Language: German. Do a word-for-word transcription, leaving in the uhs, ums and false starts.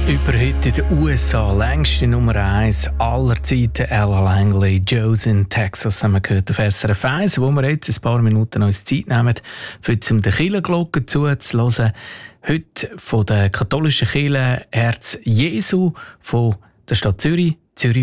Über heute in den U S A längste Nummer eins aller Zeiten, Ella Langley, Joe's in Texas, haben wir gehört auf S R F eins, wo wir jetzt ein paar Minuten uns Zeit nehmen, für zum der Kirchenglocke zuzuhören. Heute von der katholischen Kirche Herz Jesu von der Stadt Zürich.